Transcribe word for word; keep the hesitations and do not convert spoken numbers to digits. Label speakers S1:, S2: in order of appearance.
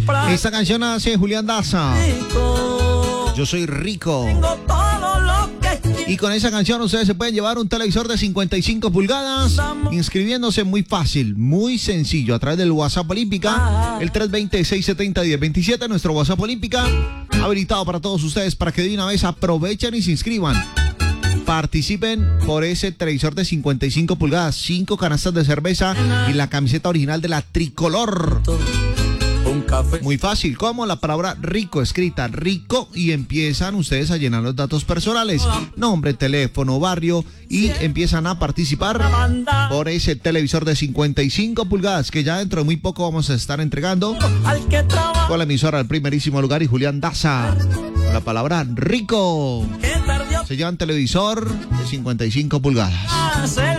S1: Esta canción hace Julián Daza. Yo soy rico. Y con esa canción ustedes se pueden llevar un televisor de cincuenta y cinco pulgadas, inscribiéndose muy fácil, muy sencillo, a través del WhatsApp Olímpica, el tres dos cero, seis siete cero, uno cero dos siete, nuestro WhatsApp Olímpica, habilitado para todos ustedes para que de una vez aprovechen y se inscriban. Participen por ese televisor de cincuenta y cinco pulgadas, cinco canastas de cerveza y la camiseta original de la Tricolor. Muy fácil, como la palabra rico escrita, rico, y empiezan ustedes a llenar los datos personales, nombre, teléfono, barrio, y empiezan a participar por ese televisor de cincuenta y cinco pulgadas que ya dentro de muy poco vamos a estar entregando con la emisora del primerísimo lugar y Julián Daza, con la palabra rico. Se llevan televisor de cincuenta y cinco pulgadas.